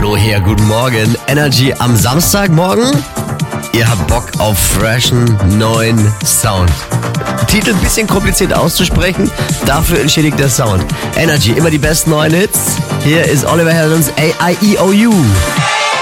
Flo hier, guten Morgen. Energy am Samstagmorgen. Ihr habt Bock auf freshen, neuen Sound. Titel ein bisschen kompliziert auszusprechen, dafür entschädigt der Sound. Energy, immer die besten neuen Hits. Hier ist Oliver Heldens A-I-E-O-U.